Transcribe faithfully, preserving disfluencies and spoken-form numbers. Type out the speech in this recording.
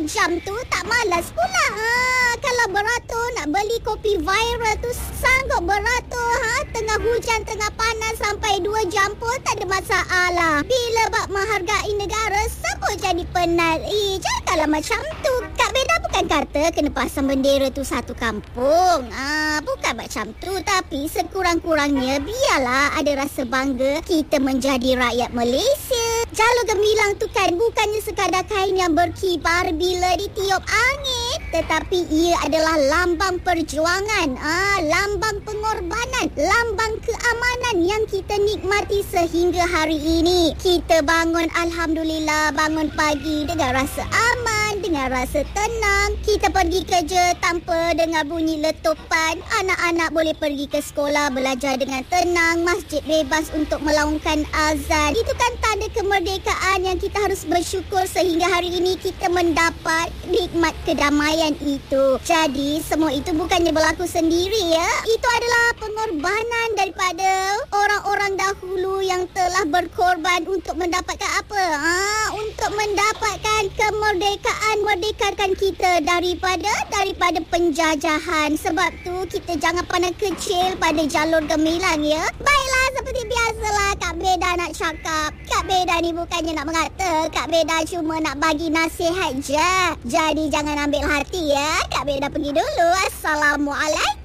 jam tu tak malas pula. Ha, kalau beratur nak beli kopi viral tu sanggup beratur. Ha, tengah hujan, tengah panas sampai dua jam pun tak ada masalah. Bila bak menghargai negara, siapa jadi penat? Eh, janganlah macam tu. Kak Beda bukan kata kena pasang bendera tu satu kampung. Ah, bukan macam tu. Tapi sekurang-kurangnya biarlah ada rasa bangga kita menjadi rakyat Malaysia. Jalur gemilang tu kan bukannya sekadar kain yang berkibar bila ditiup angin, tetapi ia adalah lambang perjuangan, ah, lambang pengorbanan, lambang keamanan yang kita nikmati sehingga hari ini. Kita bangun, alhamdulillah, bangun pagi dengan rasa aman, dengan rasa tenang. Kita pergi kerja tanpa dengar bunyi letupan. Anak-anak boleh pergi ke sekolah belajar dengan tenang. Masjid bebas untuk melaungkan azan. Itu kan tanda kemerdekaan yang kita harus bersyukur sehingga hari ini kita mendapat nikmat kedamaian itu. Jadi semua itu bukannya berlaku sendiri, ya. Itu adalah pengorbanan daripada orang-orang dahulu yang telah berkorban untuk mendapatkan apa? Ha, untuk mendapatkan kemerdekaan, merdekakan kita daripada daripada penjajahan. Sebab tu kita jangan pandang kecil pada jalur gemilang, ya. Baiklah, seperti biasalah Kak Beda nak cakap. Kak Beda ni bukannya nak mengata, Kak Beda cuma nak bagi nasihat je. Jadi jangan ambil hati, ya. Kak Beda pergi dulu. Assalamualaikum.